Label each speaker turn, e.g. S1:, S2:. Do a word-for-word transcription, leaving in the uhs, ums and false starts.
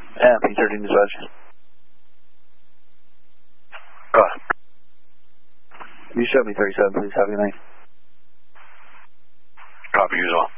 S1: And P thirteen dispatch.
S2: Go ahead.
S1: You show me thirty-seven, please. Have a good night.
S2: Copy you as well.